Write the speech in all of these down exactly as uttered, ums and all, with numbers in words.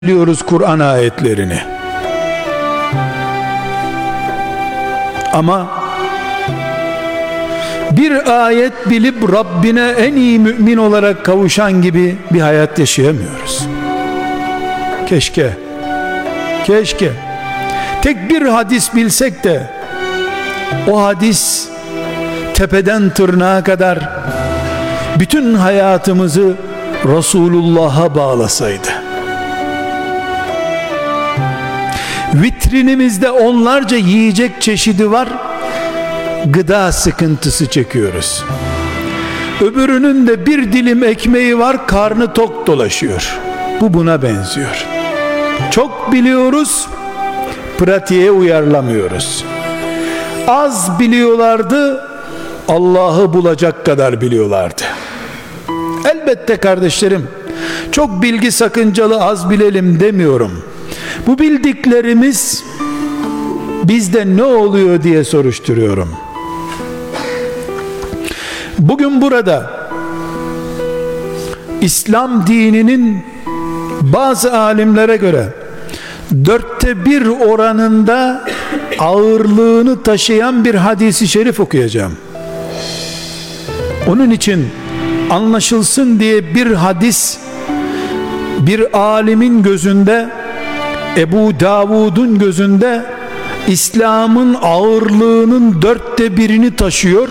Biliyoruz Kur'an ayetlerini. Ama bir ayet bilip Rabbine en iyi mümin olarak kavuşan gibi bir hayat yaşayamıyoruz. Keşke, keşke tek bir hadis bilsek de o hadis tepeden tırnağa kadar bütün hayatımızı Resulullah'a bağlasaydı. Vitrinimizde onlarca yiyecek çeşidi var, gıda sıkıntısı çekiyoruz. Öbürünün de bir dilim ekmeği var, karnı tok dolaşıyor. Bu buna benziyor. Çok biliyoruz, pratiğe uyarlamıyoruz. Az biliyorlardı, Allah'ı bulacak kadar biliyorlardı. Elbette kardeşlerim, çok bilgi sakıncalı, az bilelim demiyorum. Bu bildiklerimiz bizde ne oluyor diye soruşturuyorum. Bugün burada İslam dininin bazı alimlere göre dörtte bir oranında ağırlığını taşıyan bir hadisi şerif okuyacağım. Onun için anlaşılsın diye bir hadis bir alimin gözünde, Ebu Davud'un gözünde İslam'ın ağırlığının dörtte birini taşıyor.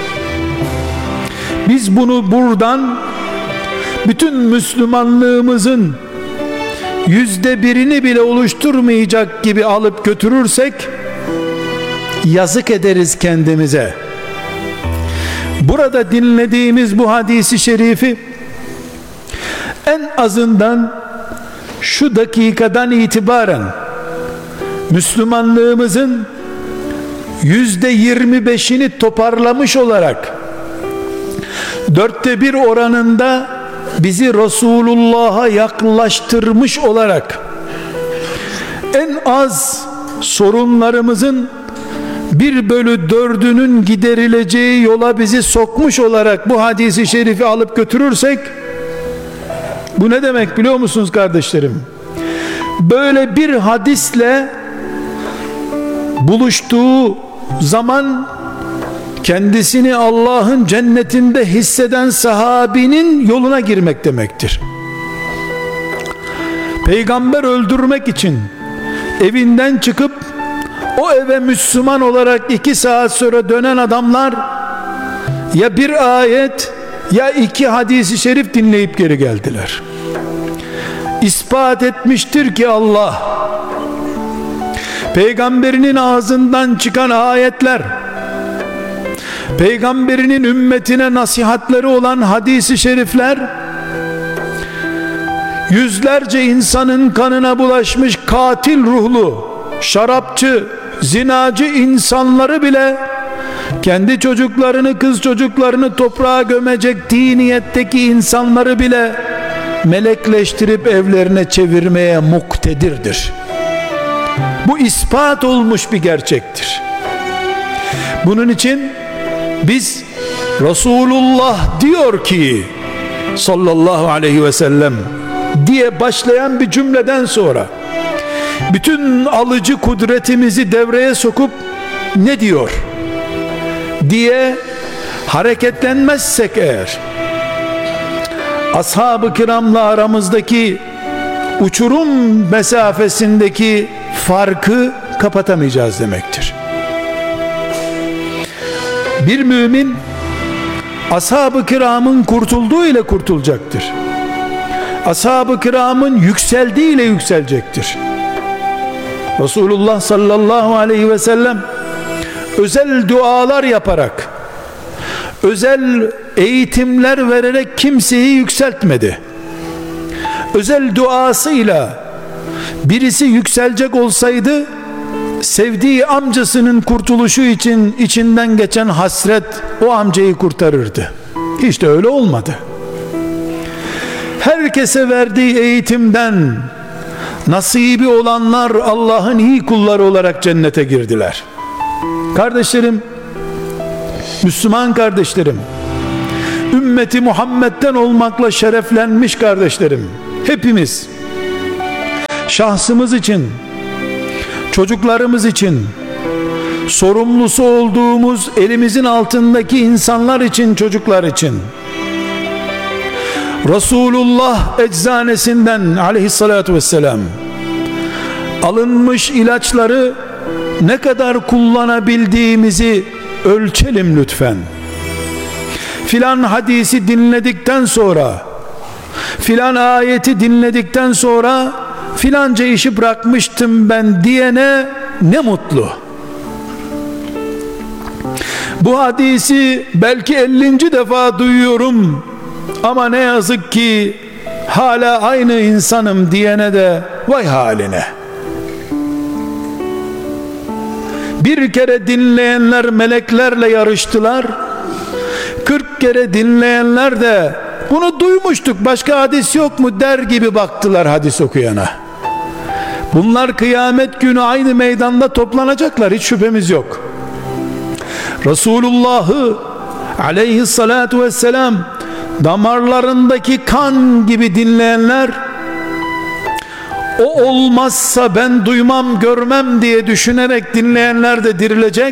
Biz bunu buradan bütün Müslümanlığımızın yüzde birini bile oluşturmayacak gibi alıp götürürsek yazık ederiz kendimize. Burada dinlediğimiz bu hadisi şerifi en azından şu dakikadan itibaren Müslümanlığımızın yüzde yirmi beşini toparlamış olarak dörtte bir oranında bizi Resulullah'a yaklaştırmış olarak en az sorunlarımızın bir bölü dördünün giderileceği yola bizi sokmuş olarak bu hadisi şerifi alıp götürürsek, bu ne demek biliyor musunuz kardeşlerim? Böyle bir hadisle buluştuğu zaman kendisini Allah'ın cennetinde hisseden sahabinin yoluna girmek demektir. Peygamber öldürmek için evinden çıkıp o eve Müslüman olarak iki saat sonra dönen adamlar ya bir ayet ya iki hadisi şerif dinleyip geri geldiler. İspat etmiştir ki Allah, peygamberinin ağzından çıkan ayetler, peygamberinin ümmetine nasihatleri olan hadisi şerifler, yüzlerce insanın kanına bulaşmış katil ruhlu, şarapçı, zinacı insanları bile, kendi çocuklarını, kız çocuklarını toprağa gömecek diniyetteki insanları bile melekleştirip evlerine çevirmeye muktedirdir. Bu ispat olmuş bir gerçektir. Bunun için biz Resulullah diyor ki sallallahu aleyhi ve sellem diye başlayan bir cümleden sonra bütün alıcı kudretimizi devreye sokup ne diyor diye hareketlenmezsek eğer, ashab-ı kiramla aramızdaki uçurum mesafesindeki farkı kapatamayacağız demektir. Bir mümin ashab-ı kiramın kurtulduğu ile kurtulacaktır. Ashab-ı kiramın yükseldiği ile yükselecektir. Resulullah sallallahu aleyhi ve sellem özel dualar yaparak, özel eğitimler vererek kimseyi yükseltmedi. Özel duasıyla birisi yükselecek olsaydı, sevdiği amcasının kurtuluşu için içinden geçen hasret o amcayı kurtarırdı. Hiç de öyle olmadı. Herkese verdiği eğitimden nasibi olanlar Allah'ın iyi kulları olarak cennete girdiler. Kardeşlerim, Müslüman kardeşlerim, ümmeti Muhammed'den olmakla şereflenmiş kardeşlerim, hepimiz şahsımız için, çocuklarımız için, sorumlusu olduğumuz elimizin altındaki insanlar için, çocuklar için, Resulullah eczanesinden aleyhissalatu vesselam alınmış ilaçları ne kadar kullanabildiğimizi ölçelim lütfen. Filan hadisi dinledikten sonra, filan ayeti dinledikten sonra filanca işi bırakmıştım ben diyene ne mutlu. Bu hadisi belki ellinci defa duyuyorum ama ne yazık ki hala aynı insanım diyene de vay haline. Bir kere dinleyenler meleklerle yarıştılar, kırk kere dinleyenler de bunu duymuştuk, başka hadis yok mu der gibi baktılar hadis okuyana. Bunlar kıyamet günü aynı meydanda toplanacaklar, hiç şüphemiz yok. Resulullah'ı aleyhissalatu vesselam damarlarındaki kan gibi dinleyenler, o olmazsa ben duymam görmem diye düşünerek dinleyenler de dirilecek.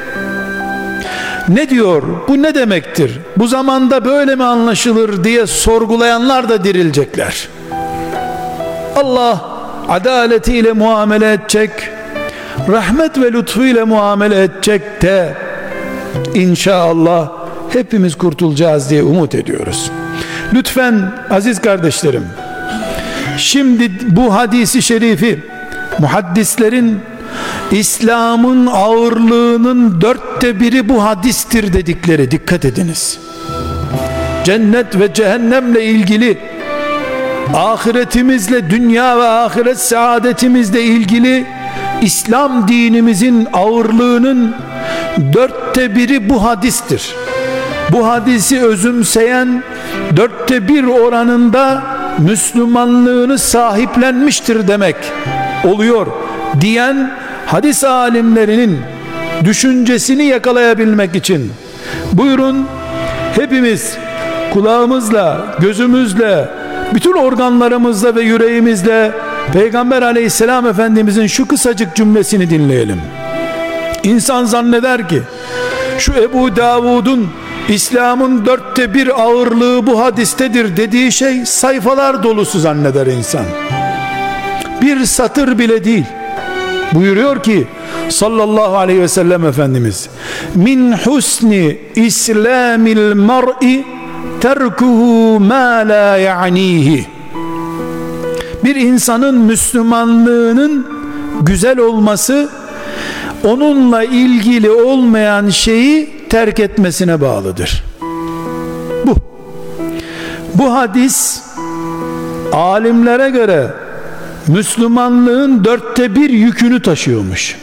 Ne diyor, bu ne demektir, bu zamanda böyle mi anlaşılır diye sorgulayanlar da dirilecekler. Allah adaletiyle muamele edecek, rahmet ve lütfuyla muamele edecek de İnşallah hepimiz kurtulacağız diye umut ediyoruz. Lütfen aziz kardeşlerim, şimdi bu hadisi şerifi muhaddislerin İslam'ın ağırlığının dörtte biri bu hadistir dedikleri, dikkat ediniz. Cennet ve cehennemle ilgili, ahiretimizle, dünya ve ahiret saadetimizle ilgili İslam dinimizin ağırlığının dörtte biri bu hadistir. Bu hadisi özümseyen dörtte bir oranında Müslümanlığını sahiplenmiştir demek oluyor diyen hadis alimlerinin düşüncesini yakalayabilmek için buyurun hepimiz kulağımızla, gözümüzle, bütün organlarımızla ve yüreğimizle Peygamber aleyhisselam efendimizin şu kısacık cümlesini dinleyelim. İnsan zanneder ki şu Ebu Davud'un İslam'ın dörtte bir ağırlığı bu hadistedir dediği şey sayfalar dolusu zanneder insan. Bir satır bile değil. Buyuruyor ki sallallahu aleyhi ve sellem Efendimiz, min husni islamil mar'i terkuhu ma la ya'nihi. Bir insanın Müslümanlığının güzel olması onunla ilgili olmayan şeyi terk etmesine bağlıdır. Bu. Bu hadis alimlere göre Müslümanlığın dörtte bir yükünü taşıyormuş.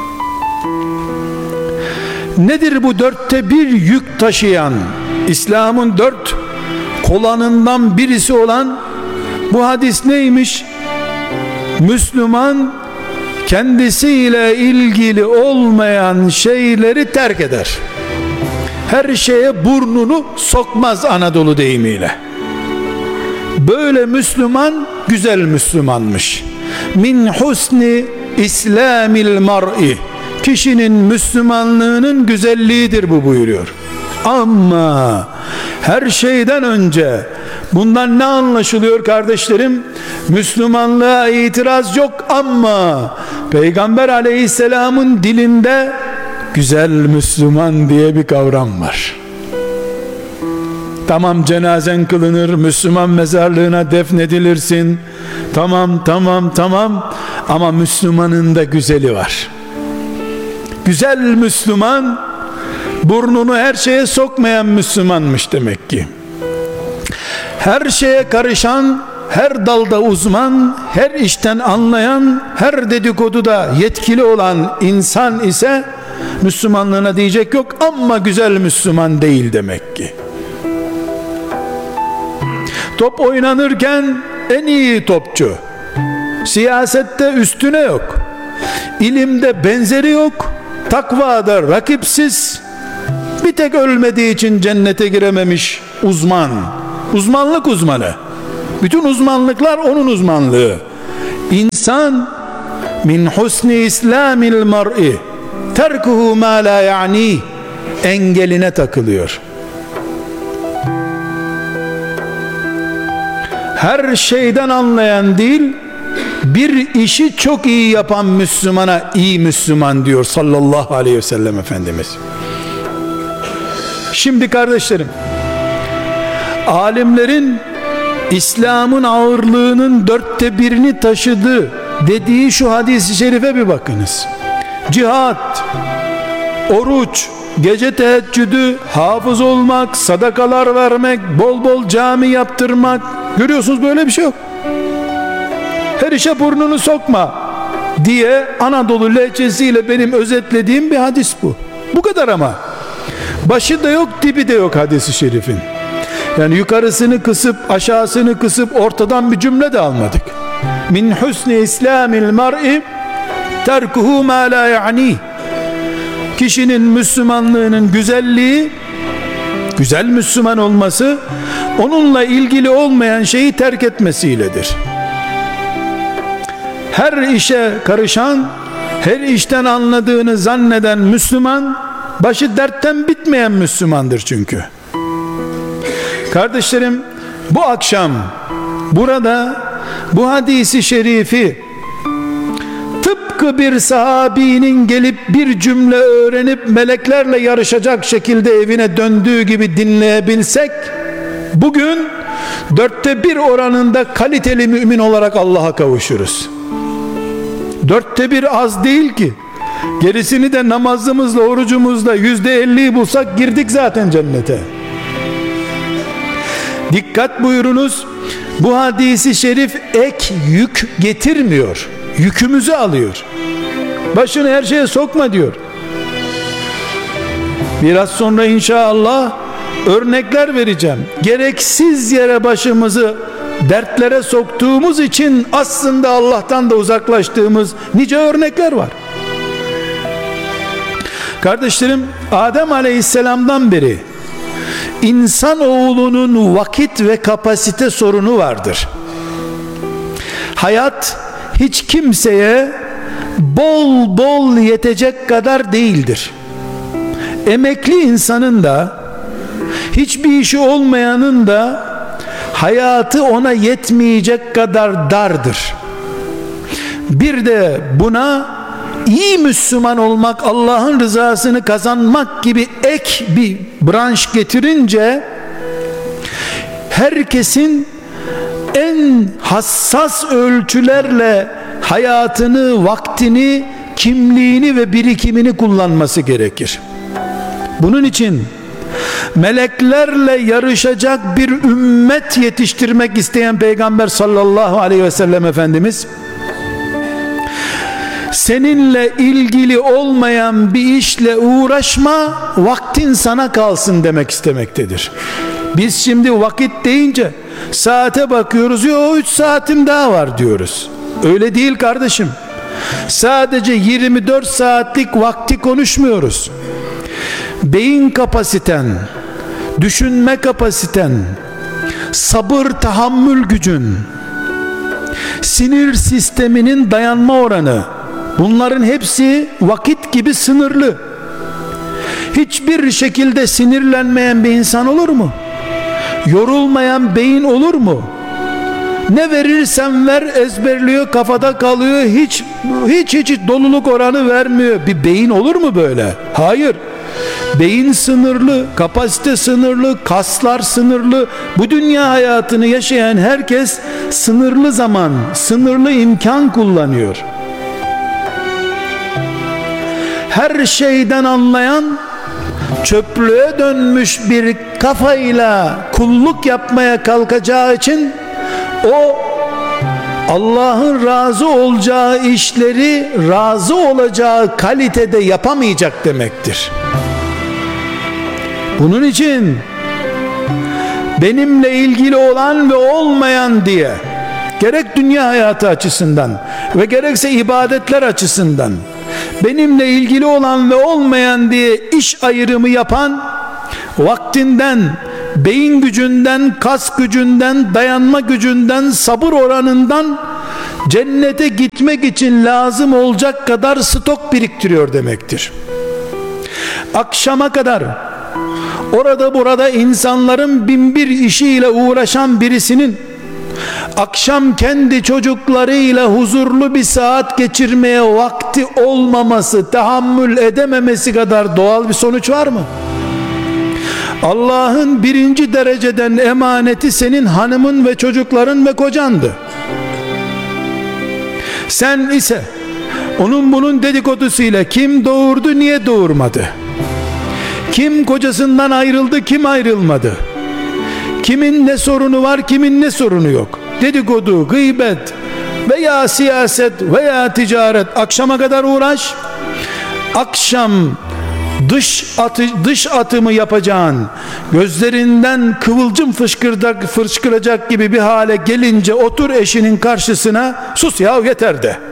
Nedir bu dörtte bir yük taşıyan, İslam'ın dört kolanından birisi olan bu hadis neymiş? Müslüman kendisiyle ilgili olmayan şeyleri terk eder. Her şeye burnunu sokmaz Anadolu deyimiyle. Böyle Müslüman güzel Müslümanmış. Min husni islamil mar'i, kişinin Müslümanlığının güzelliğidir bu buyuruyor. Ama her şeyden önce bundan ne anlaşılıyor kardeşlerim? Müslümanlığa itiraz yok ama Peygamber aleyhisselamın dilinde güzel Müslüman diye bir kavram var. Tamam, cenazen kılınır, Müslüman mezarlığına defnedilirsin, tamam tamam tamam, ama Müslümanın da güzeli var. Güzel Müslüman burnunu her şeye sokmayan Müslümanmış demek ki. Her şeye karışan, her dalda uzman, her işten anlayan, her dedikoduda yetkili olan insan ise Müslümanlığına diyecek yok, ama güzel Müslüman değil demek ki. Top oynanırken en iyi topçu, siyasette üstüne yok, ilimde benzeri yok, takvada rakipsiz, bir tek ölmediği için cennete girememiş uzman, uzmanlık uzmanı. Bütün uzmanlıklar onun uzmanlığı. İnsan min husni islamil mar'i terkuhu ma la ya'ni engeline takılıyor. Her şeyden anlayan değil, bir işi çok iyi yapan Müslümana iyi Müslüman diyor sallallahu aleyhi ve sellem Efendimiz. Şimdi kardeşlerim, alimlerin İslam'ın ağırlığının dörtte birini taşıdı dediği şu hadis-i şerife bir bakınız. Cihat, oruç, gece teheccüdü, hafız olmak, sadakalar vermek, bol bol cami yaptırmak, görüyorsunuz böyle bir şey yok. Her işe burnunu sokma diye Anadolu lehçesiyle benim özetlediğim bir hadis bu. Bu kadar ama. Başı da yok, dibi de yok hadis-i şerifin. Yani yukarısını kısıp aşağısını kısıp ortadan bir cümle de almadık. Min husni islamil mar'i terkuhu ma la ya'ni. Kişinin Müslümanlığının güzelliği, güzel Müslüman olması, onunla ilgili olmayan şeyi terk etmesiyledir. Her işe karışan, her işten anladığını zanneden Müslüman, başı dertten bitmeyen Müslümandır çünkü. Kardeşlerim, bu akşam burada bu hadisi şerifi tıpkı bir sahabinin gelip bir cümle öğrenip meleklerle yarışacak şekilde evine döndüğü gibi dinleyebilsek, bugün dörtte bir oranında kaliteli mümin olarak Allah'a kavuşuruz. Dörtte bir az değil ki. Gerisini de namazımızla, orucumuzla yüzde elliyi bulsak girdik zaten cennete. Dikkat buyurunuz, bu hadisi şerif ek yük getirmiyor, yükümüzü alıyor. Başını her şeye sokma diyor. Biraz sonra inşallah örnekler vereceğim. Gereksiz yere başımızı dertlere soktuğumuz için aslında Allah'tan da uzaklaştığımız nice örnekler var. Kardeşlerim, Adem Aleyhisselam'dan beri insanoğlunun vakit ve kapasite sorunu vardır. Hayat hiç kimseye bol bol yetecek kadar değildir. Emekli insanın da, hiçbir işi olmayanın da hayatı ona yetmeyecek kadar dardır. Bir de buna iyi Müslüman olmak, Allah'ın rızasını kazanmak gibi ek bir branş getirince herkesin en hassas ölçülerle hayatını, vaktini, kimliğini ve birikimini kullanması gerekir. Bunun için meleklerle yarışacak bir ümmet yetiştirmek isteyen Peygamber sallallahu aleyhi ve sellem Efendimiz, seninle ilgili olmayan bir işle uğraşma, vaktin sana kalsın demek istemektedir. Biz şimdi vakit deyince saate bakıyoruz, yo üç saatim daha var diyoruz. Öyle değil kardeşim. Sadece yirmi dört saatlik vakti konuşmuyoruz. Beyin kapasiten, düşünme kapasiten, sabır tahammül gücün, sinir sisteminin dayanma oranı, bunların hepsi vakit gibi sınırlı. Hiçbir şekilde sinirlenmeyen bir insan olur mu? Yorulmayan beyin olur mu? Ne verirsen ver ezberliyor, kafada kalıyor, hiç hiç hiç doluluk oranı vermiyor. Bir beyin olur mu böyle? Hayır. Beyin sınırlı, kapasite sınırlı, kaslar sınırlı. Bu dünya hayatını yaşayan herkes sınırlı zaman, sınırlı imkan kullanıyor. Her şeyden anlayan, çöplüğe dönmüş bir kafayla kulluk yapmaya kalkacağı için o Allah'ın razı olacağı işleri razı olacağı kalitede yapamayacak demektir. Bunun için benimle ilgili olan ve olmayan diye, gerek dünya hayatı açısından ve gerekse ibadetler açısından benimle ilgili olan ve olmayan diye iş ayrımı yapan, vaktinden, beyin gücünden, kas gücünden, dayanma gücünden, sabır oranından cennete gitmek için lazım olacak kadar stok biriktiriyor demektir. Akşama kadar orada burada insanların bin bir işiyle uğraşan birisinin akşam kendi çocuklarıyla huzurlu bir saat geçirmeye vakti olmaması, tahammül edememesi kadar doğal bir sonuç var mı? Allah'ın birinci dereceden emaneti senin hanımın ve çocukların ve kocandı. Sen ise onun bunun dedikodusuyla kim doğurdu, niye doğurmadı? Kim kocasından ayrıldı, kim ayrılmadı? Kimin ne sorunu var, kimin ne sorunu yok? Dedikodu, gıybet veya siyaset veya ticaret, akşama kadar uğraş. Akşam dış atı, dış atımı yapacağın, gözlerinden kıvılcım fışkıracak, fışkıracak gibi bir hale gelince otur eşinin karşısına, sus ya yeter de.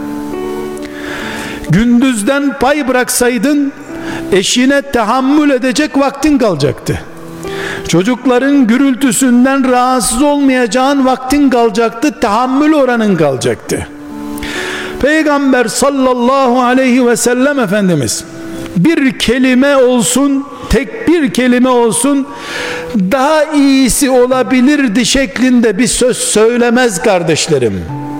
Gündüzden pay bıraksaydın eşine tahammül edecek vaktin kalacaktı. Çocukların gürültüsünden rahatsız olmayacağın vaktin kalacaktı, tahammül oranın kalacaktı. Peygamber sallallahu aleyhi ve sellem Efendimiz bir kelime olsun, tek bir kelime olsun, daha iyisi olabilirdi şeklinde bir söz söylemez kardeşlerim.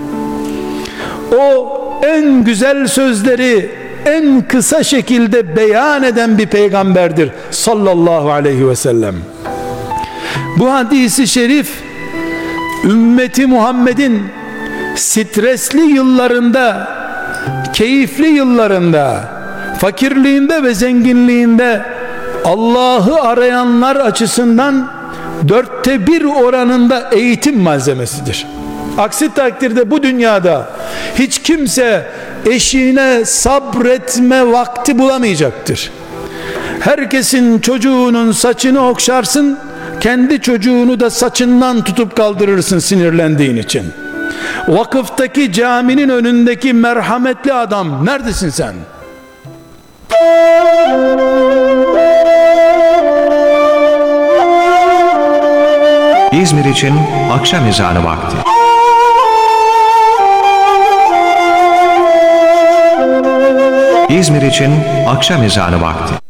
O en güzel sözleri en kısa şekilde beyan eden bir peygamberdir sallallahu aleyhi ve sellem. Bu hadisi şerif ümmeti Muhammed'in stresli yıllarında, keyifli yıllarında, fakirliğinde ve zenginliğinde Allah'ı arayanlar açısından dörtte bir oranında eğitim malzemesidir. Aksi takdirde bu dünyada hiç kimse eşine sabretme vakti bulamayacaktır. Herkesin çocuğunun saçını okşarsın, kendi çocuğunu da saçından tutup kaldırırsın sinirlendiğin için. Vakıftaki caminin önündeki merhametli adam, neredesin sen? İzmir için akşam ezanı vakti. İzmir için akşam ezanı vakti.